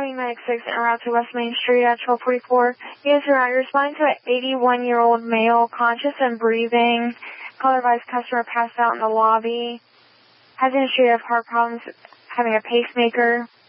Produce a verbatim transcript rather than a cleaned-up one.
having Medic six en route to West Main Street at twelve forty-four. Units around, you're responding to an eighty-one-year-old male, conscious and breathing. Call advised customer passed out in the lobby. Has a history of heart problems, having a pacemaker.